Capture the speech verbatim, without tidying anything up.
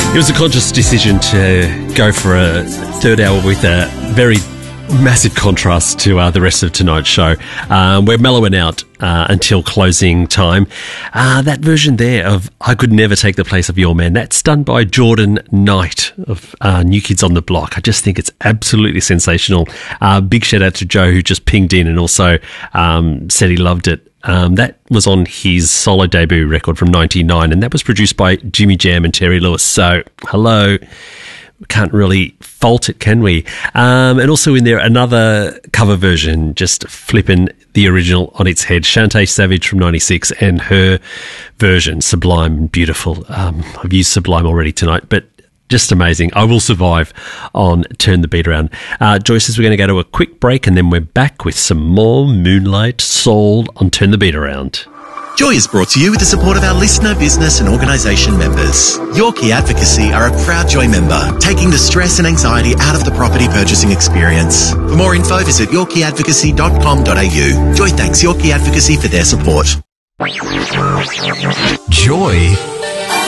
It was a conscious decision to go for a third hour with a very massive contrast to uh, the rest of tonight's show. Um, we're mellowing out uh, until closing time. Uh, that version there of I Could Never Take the Place of Your Man, that's done by Jordan Knight of uh, New Kids on the Block. I just think it's absolutely sensational. Uh, big shout out to Joe, who just pinged in and also um, said he loved it. Um, that was on his solo debut record from ninety-nine, and that was produced by Jimmy Jam and Terry Lewis. So, hello. Can't really fault it, can we? Um, and also in there, another cover version, just flipping the original on its head. Shantae Savage from ninety-six and her version, Sublime and Beautiful. Um, I've used Sublime already tonight, but just amazing. I Will Survive on Turn the Beat Around. Uh, Joyce says we're going to go to a quick break and then we're back with some more Moonlight Soul on Turn the Beat Around. Joy is brought to you with the support of our listener, business and organisation members. Yorkie Advocacy are a proud Joy member, taking the stress and anxiety out of the property purchasing experience. For more info, visit yorkie advocacy dot com dot a u. Joy thanks Yorkie Advocacy for their support. Joy